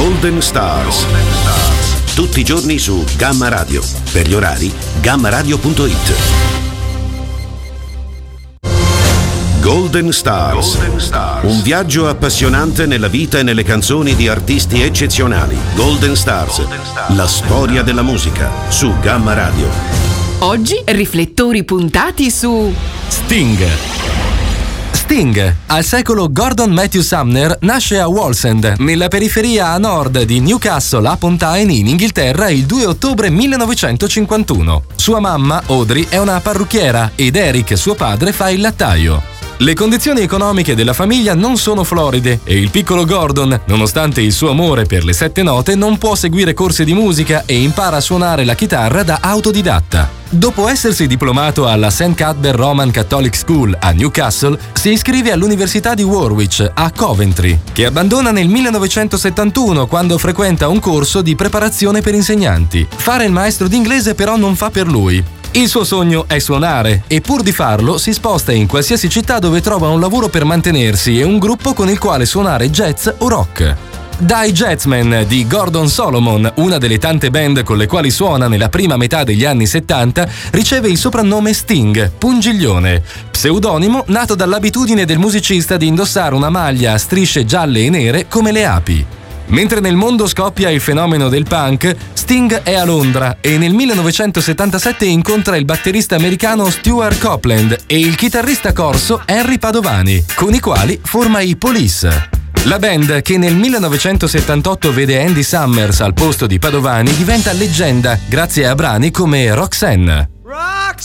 Golden Stars. Tutti i giorni su Gamma Radio. Per gli orari, gammaradio.it. Golden Stars. Un viaggio appassionante nella vita e nelle canzoni di artisti eccezionali. Golden Stars. La storia della musica su Gamma Radio. Oggi riflettori puntati su Sting. Sting, al secolo Gordon Matthew Sumner, nasce a Wallsend, nella periferia a nord di Newcastle upon Tyne in Inghilterra il 2 ottobre 1951. Sua mamma, Audrey, è una parrucchiera ed Eric, suo padre, fa il lattaio. Le condizioni economiche della famiglia non sono floride e il piccolo Gordon, nonostante il suo amore per le 7 note, non può seguire corsi di musica e impara a suonare la chitarra da autodidatta. Dopo essersi diplomato alla St. Cuthbert Roman Catholic School a Newcastle, si iscrive all'Università di Warwick a Coventry, che abbandona nel 1971 quando frequenta un corso di preparazione per insegnanti. Fare il maestro d'inglese però non fa per lui. Il suo sogno è suonare e pur di farlo si sposta in qualsiasi città dove trova un lavoro per mantenersi e un gruppo con il quale suonare jazz o rock. Dai Jazzmen di Gordon Solomon, una delle tante band con le quali suona nella prima metà degli anni 70, riceve il soprannome Sting, pungiglione, pseudonimo nato dall'abitudine del musicista di indossare una maglia a strisce gialle e nere come le api. Mentre nel mondo scoppia il fenomeno del punk, Sting è a Londra e nel 1977 incontra il batterista americano Stuart Copeland e il chitarrista corso Henry Padovani, con i quali forma i Police. La band, che nel 1978 vede Andy Summers al posto di Padovani, diventa leggenda grazie a brani come Roxanne. Roxanne,